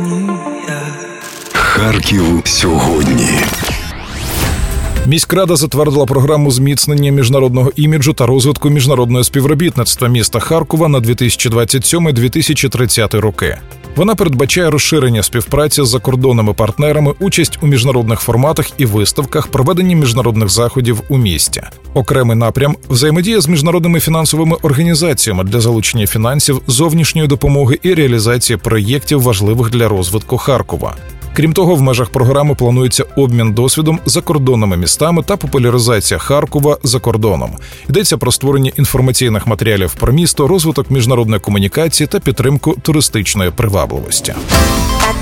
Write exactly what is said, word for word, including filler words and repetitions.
Харків сьогодні. Міськрада затвердила програму зміцнення міжнародного іміджу та розвитку міжнародного співробітництва міста Харкова на дві тисячі двадцять сьомий - дві тисячі тридцятий роки. Вона передбачає розширення співпраці з закордонними партнерами, участь у міжнародних форматах і виставках, проведення міжнародних заходів у місті. Окремий напрям – взаємодія з міжнародними фінансовими організаціями для залучення фінансів, зовнішньої допомоги і реалізації проєктів, важливих для розвитку Харкова. Крім того, в межах програми планується обмін досвідом з закордонними містами та популяризація Харкова за кордоном. Йдеться про створення інформаційних матеріалів про місто, розвиток міжнародної комунікації та підтримку туристичної привабливості.